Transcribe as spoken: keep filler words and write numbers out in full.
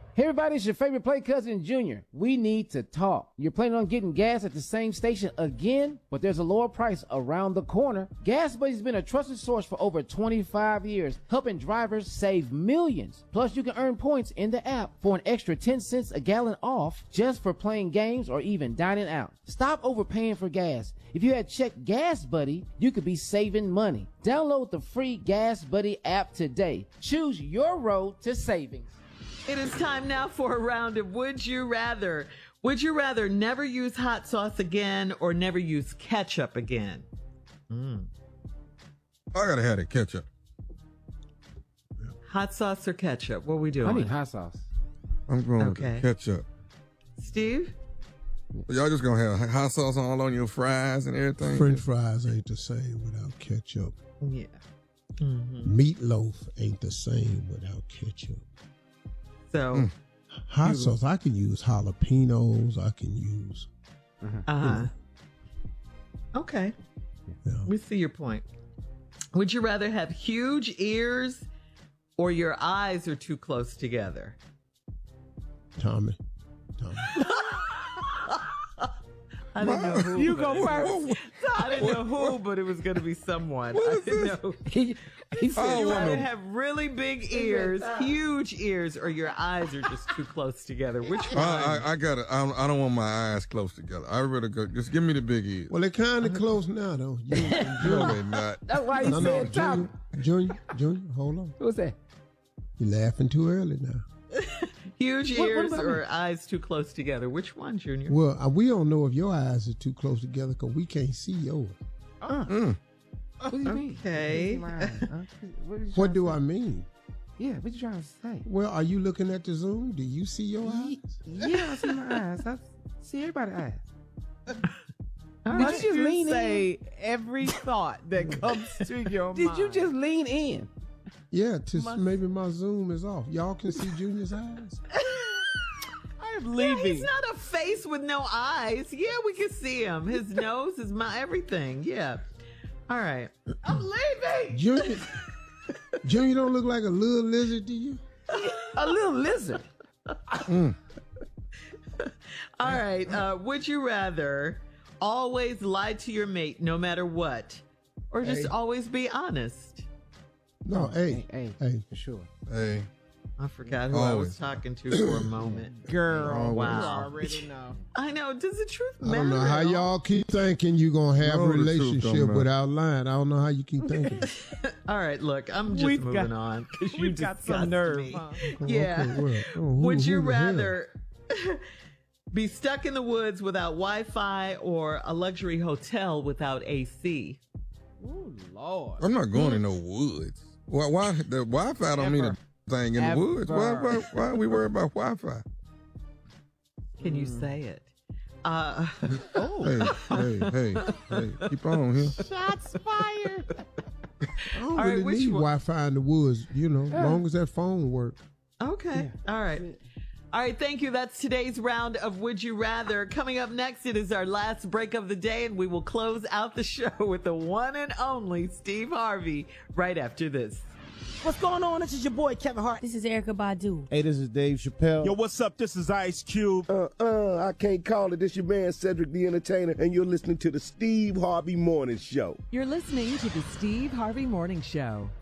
Hey everybody, it's your favorite play cousin Junior. We need to talk. You're planning on getting gas at the same station again, but there's a lower price around the corner. Gas Buddy's been a trusted source for over twenty-five years, helping drivers save millions. Plus, you can earn points in the app for an extra ten cents a gallon off just for playing games or even dining out. Stop overpaying for gas. If you had checked Gas Buddy, you could be saving money. Download the free Gas Buddy app today. Choose your road to savings. It is time now for a round of Would You Rather. Would you rather never use hot sauce again or never use ketchup again? Mm. I gotta have the ketchup. Hot sauce or ketchup? What are we doing? I need hot sauce. I'm going okay. with the ketchup. Steve? Y'all just gonna have hot sauce all on your fries and everything? French fries ain't the same without ketchup. Yeah. Mm-hmm. Meatloaf ain't the same without ketchup. So, mm. hot sauce, I can use jalapenos. I can use. Uh huh. Okay. Yeah. We see your point. Would you rather have huge ears or your eyes are too close together? Tommy. Tommy. I didn't know who. You go first. I didn't know who, but it was going to be someone. I didn't this? know. He, he said, you either have really big ears, huge ears, or your eyes are just too close together. Which one? I, I, I got it. I, I don't want my eyes close together. I rather go. Just give me the big ears. Well, they're kind of close now, though. You, no, they're not. That's why you no, said no, Tommy. Junior, Junior, Junior, hold on. What's that? You're laughing too early now. Huge what, ears what or eyes too close together? Which one, Junior? Well, uh, we don't know if your eyes are too close together because we can't see yours. Uh, mm. What do you mean? Okay. What, what do I mean? Yeah, what you trying to say? Well, are you looking at the Zoom? Do you see your eyes? Yeah, I see my eyes. I see everybody's eyes. All Did right. you just you lean say in? every thought that comes to your Did mind. you just lean in? Yeah, to my... maybe my Zoom is off. Y'all can see Junior's eyes? I'm leaving. Yeah, he's not a face with no eyes. Yeah, we can see him. His nose, his mouth, everything. Yeah. All right. I'm leaving. Junior, Junior don't look like a little lizard to you? A little lizard. Mm. All right. Uh, would you rather always lie to your mate no matter what, or just hey. always be honest? No, hey, hey, hey, hey. for sure. Hey. I forgot who always. I was talking to for a moment. Girl, Always. Wow. you already know. I know. Does the truth I matter? don't know how y'all keep thinking you're going to have No, a the truth relationship don't matter. without lying. I don't know how you keep thinking. All right, look, I'm just We've moving got- on because you We've got disgust some nerve. me. Huh? Yeah. Okay, well, oh, who- Would you who the hell? rather be stuck in the woods without Wi-Fi or a luxury hotel without A C? Oh, Lord. I'm not going in no woods. Why? Why the Wi-Fi don't mean a thing in Ever. the woods? Why? Why? Why are we worried about Wi-Fi? Can you say it? Uh, Oh. Hey, hey, hey, hey! Keep on here. Shots fired. I don't All right, really which need one? Wi-Fi in the woods, you know, as long as that phone works. okay. All right. All right, thank you. That's today's round of Would You Rather. Coming up next, it is our last break of the day, and we will close out the show with the one and only Steve Harvey right after this. What's going on? This is your boy, Kevin Hart. This is Erykah Badu. Hey, this is Dave Chappelle. Yo, what's up? This is Ice Cube. Uh, uh, I can't call it. This your man, Cedric the Entertainer, and you're listening to the Steve Harvey Morning Show. You're listening to the Steve Harvey Morning Show.